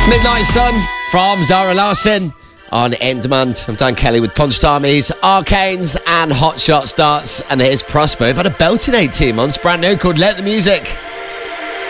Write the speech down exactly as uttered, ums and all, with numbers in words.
Midnight Sun from Zara Larsson on In Demand. I'm Dan Kelly with Punched Armies, Arcanes and Hot Shot Starts. And here's Prosper. We've had a belting eighteen months, brand new, called Let the Music.